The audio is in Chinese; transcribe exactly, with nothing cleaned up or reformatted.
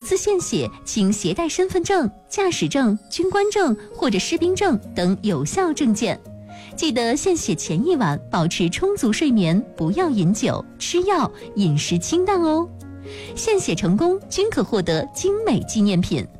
次献血，请携带身份证、驾驶证、军官证或者士兵证等有效证件。记得献血前一晚保持充足睡眠，不要饮酒、吃药，饮食清淡哦。献血成功均可获得精美纪念品。